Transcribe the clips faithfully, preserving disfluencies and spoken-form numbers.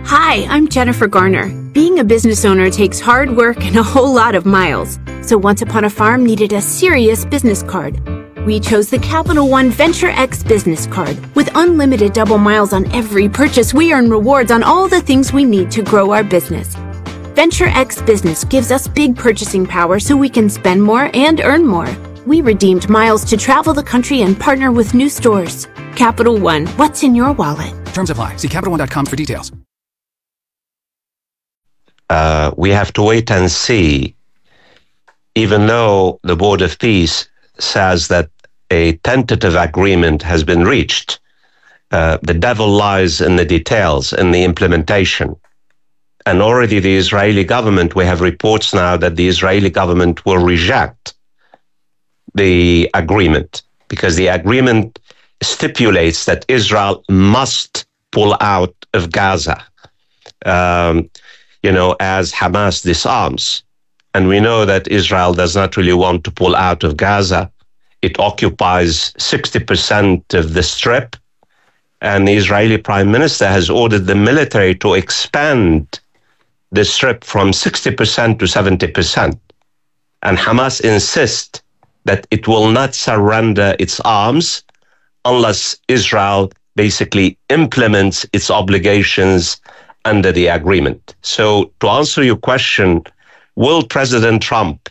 Hi, I'm Jennifer Garner. Being a business owner takes hard work and a whole lot of miles. So Once Upon a Farm needed a serious business card. We chose the Capital One Venture X business card. With unlimited double miles on every purchase, we earn rewards on all the things we need to grow our business. Venture X Business gives us big purchasing power so we can spend more and earn more. We redeemed miles to travel the country and partner with new stores. Capital One, what's in your wallet? Terms apply. See Capital One dot com for details. Uh, we have to wait and see, even though the Board of Peace says that a tentative agreement has been reached. Uh, the devil lies in the details, in the implementation. And already the Israeli government, we have reports now that the Israeli government will reject the agreement because the agreement stipulates that Israel must pull out of Gaza, um, you know, as Hamas disarms. And we know that Israel does not really want to pull out of Gaza. It occupies sixty percent of the Strip. And the Israeli Prime Minister has ordered the military to expand the Strip from sixty percent to seventy percent. And Hamas insists that it will not surrender its arms unless Israel basically implements its obligations under the agreement. So to answer your question, will President Trump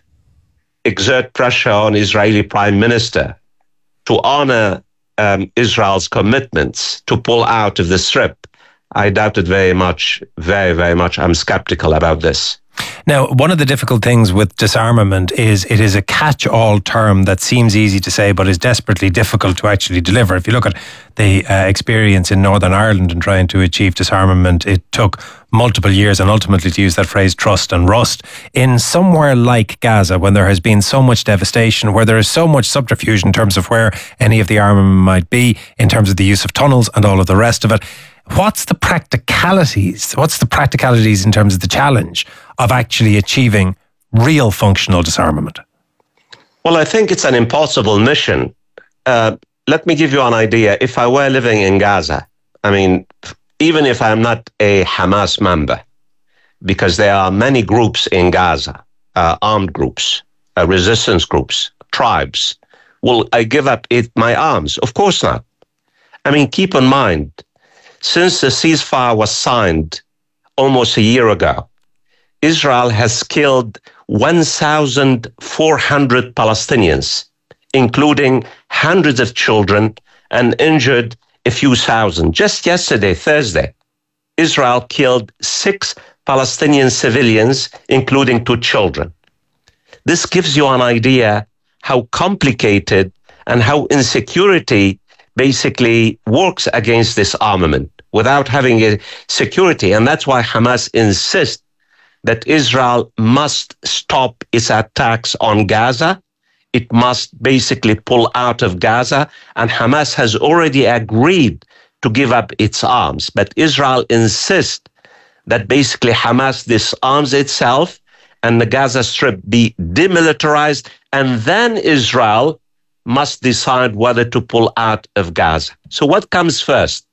exert pressure on Israeli Prime Minister to honor um, Israel's commitments to pull out of the Strip? I doubt it very much, very, very much. I'm skeptical about this. Now, one of the difficult things with disarmament is it is a catch-all term that seems easy to say, but is desperately difficult to actually deliver. If you look at the uh, experience in Northern Ireland in trying to achieve disarmament, it took multiple years and ultimately, to use that phrase, trust and rust. In somewhere like Gaza, when there has been so much devastation, where there is so much subterfuge in terms of where any of the armament might be, in terms of the use of tunnels and all of the rest of it, What's the practicalities? What's the practicalities in terms of the challenge of actually achieving real functional disarmament? Well, I think it's an impossible mission. Uh, let me give you an idea. If I were living in Gaza, I mean, even if I'm not a Hamas member, because there are many groups in Gaza, uh, armed groups, uh, resistance groups, tribes, will I give up it, my arms? Of course not. I mean, keep in mind, since the ceasefire was signed almost a year ago, Israel has killed one thousand four hundred Palestinians, including hundreds of children, and injured a few thousand. Just yesterday, Thursday, Israel killed six Palestinian civilians, including two children. This gives you an idea how complicated and how insecurity basically works against this armament without having a security. And that's why Hamas insists that Israel must stop its attacks on Gaza. It must basically pull out of Gaza. And Hamas has already agreed to give up its arms. But Israel insists that basically Hamas disarms itself and the Gaza Strip be demilitarized. And then Israel must decide whether to pull out of Gaza. So what comes first?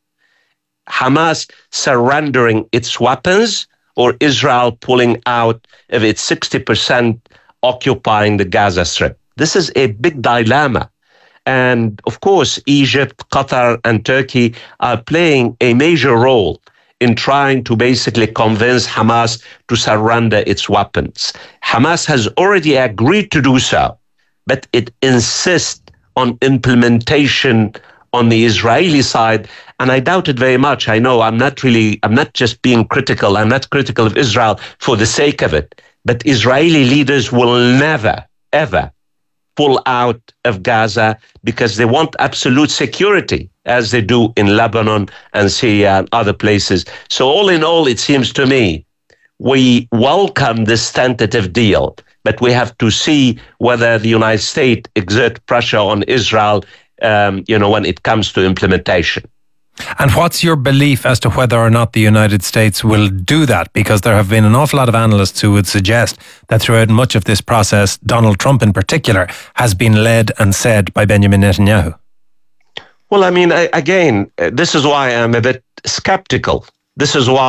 Hamas surrendering its weapons, or Israel pulling out of its sixty percent occupying the Gaza Strip? This is a big dilemma. And of course, Egypt, Qatar, and Turkey are playing a major role in trying to basically convince Hamas to surrender its weapons. Hamas has already agreed to do so, but it insists on implementation on the Israeli side, and I doubt it very much. I know I'm not really, I'm not just being critical, I'm not critical of Israel for the sake of it, but Israeli leaders will never, ever pull out of Gaza because they want absolute security, as they do in Lebanon and Syria and other places. So all in all, it seems to me, we welcome this tentative deal, but we have to see whether the United States exert pressure on Israel, um, you know, when it comes to implementation. And what's your belief as to whether or not the United States will do that? Because there have been an awful lot of analysts who would suggest that throughout much of this process, Donald Trump in particular has been led and said by Benjamin Netanyahu. Well, I mean, I, again, this is why I'm a bit skeptical. This is why